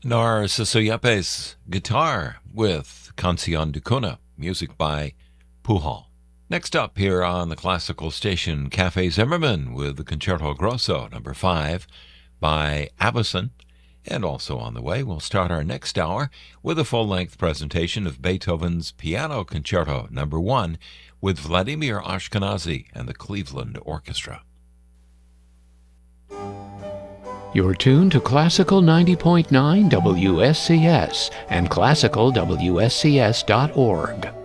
Narciso Yepes, guitar with Canción de Cuna, music by Pujol. Next up here on the classical station, Cafe Zimmerman with the Concerto Grosso, number 5 by Avison. And also on the way, we'll start our next hour with a full-length presentation of Beethoven's Piano Concerto number 1 with Vladimir Ashkenazy and the Cleveland Orchestra. You're tuned to Classical 90.9 WSCS and classicalwscs.org.